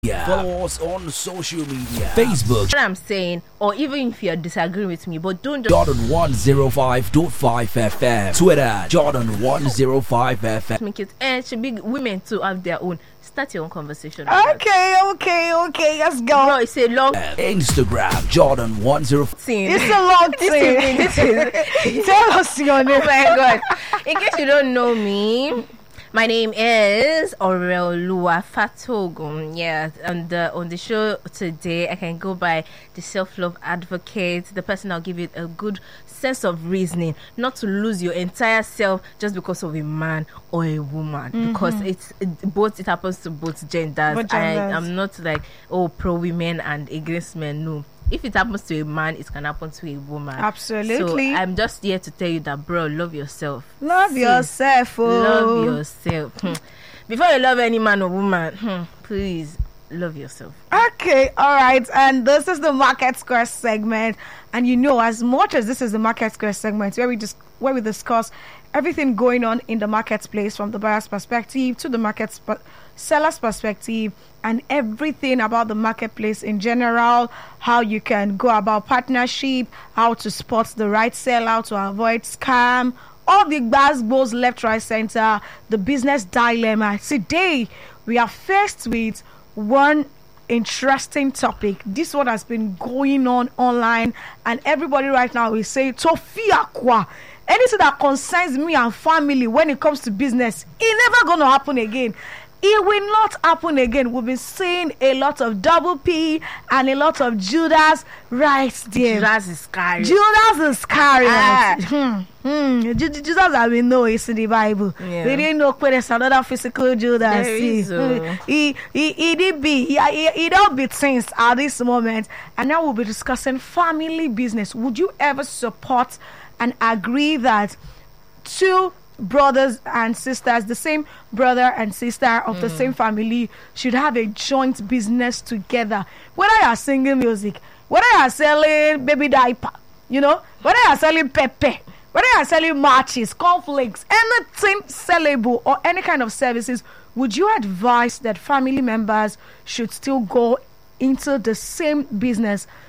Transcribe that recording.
Yeah. Follow us on social media. Facebook. What I'm saying, or even if you're disagreeing with me, but don't just Jordan 105.5 FM. Twitter Jordan 105 FM. make it. And should be women to have their own. Start your own conversation. Okay. Let's go. No, it's a long Instagram Jordan 105. thing. It's a long thing. This is Tell us your name. oh my god. In case you don't know me, my name is Orelua Fatogun. Yeah, and on the show today, I can go by the self-love advocate, the person that'll give you a good sense of reasoning, not to lose your entire self just because of a man or a woman, because it happens to both genders. Both genders. I'm not like pro women and against men. No. If it happens to a man, it can happen to a woman. Absolutely. So I'm just here to tell you that, bro, love yourself. Love yourself. Love yourself. Before you love any man or woman, please love yourself. Okay, all right. And this is the Market Square segment. And as much as this is the Market Square segment where we discuss everything going on in the marketplace from the buyer's perspective to the seller's perspective, and everything about the marketplace in general, how you can go about partnership, how to spot the right seller, how to avoid scam, all the goes left, right, center, the business dilemma. Today, we are faced with one interesting topic. This one has been going on online, and everybody right now is saying, Sophia Kwa. Anything that concerns me and family when it comes to business, it's never going to happen again. It will not happen again. We've been seeing a lot of double P and a lot of Judas right there. Judas Iscariot. Judas that we know is in the Bible. Yeah. We didn't know where there's another physical Judas. There is, He did be. He don't be things at this moment. And now we'll be discussing family business. Would you ever support and agree that two brothers and sisters, the same brother and sister of the same family, should have a joint business together? Whether you are singing music, whether you are selling baby diaper, whether you are selling pepper, whether you are selling matches, cornflakes, anything sellable or any kind of services, would you advise that family members should still go into the same business